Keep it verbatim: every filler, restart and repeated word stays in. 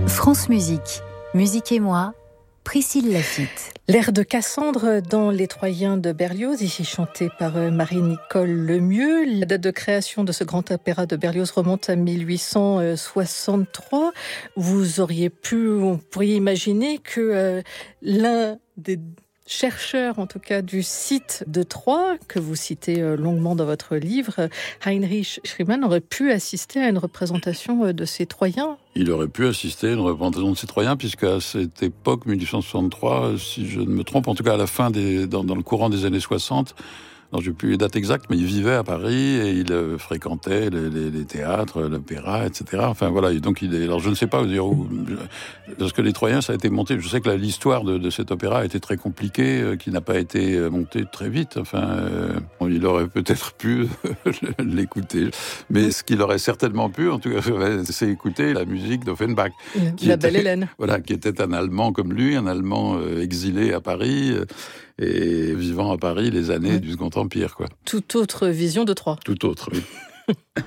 France Musique, Musique et moi, Priscille Laffitte. L'air de Cassandre dans Les Troyens de Berlioz, ici chanté par Marie-Nicole Lemieux. La date de création de ce grand opéra de Berlioz remonte à mille huit cent soixante-trois. Vous auriez pu, on pourrait imaginer que euh, l'un des chercheur, en tout cas, du site de Troyes, que vous citez longuement dans votre livre, Heinrich Schliemann, aurait pu assister à une représentation de ces Troyens. Il aurait pu assister à une représentation de ces Troyens, puisqu'à cette époque, mille huit cent soixante-trois, si je ne me trompe, en tout cas à la fin des, dans, dans le courant des années soixante, non, je n'ai plus les dates exactes, mais il vivait à Paris et il euh, fréquentait les, les, les théâtres, l'opéra, et cetera. Enfin voilà, et donc il est. Alors je ne sais pas dire où, parce que les Troyens, ça a été monté. Je sais que la, l'histoire de, de cet opéra a été très compliquée, euh, qui n'a pas été monté très vite. Enfin, euh, il aurait peut-être pu l'écouter, mais ce qu'il aurait certainement pu, en tout cas, c'est écouter la musique d'Offenbach, qui la était, Belle Hélène. Voilà, qui était un Allemand comme lui, un Allemand euh, exilé à Paris. Euh, et vivant à Paris les années mmh. du Second Empire, quoi. Toute autre vision de Troyes. Toute autre, oui.